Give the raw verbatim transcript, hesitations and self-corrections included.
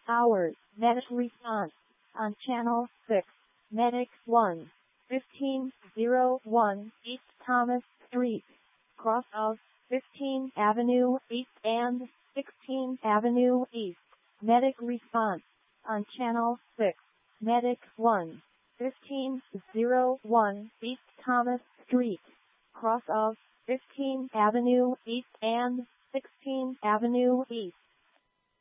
hours. Medic response on Channel six. Medic one. fifteen oh one East Thomas Street. Cross of fifteenth Avenue East and sixteenth Avenue East. Medic response on Channel six. Medic one. fifteen oh one East Thomas Street. Cross of fifteenth Avenue East and sixteenth Avenue East.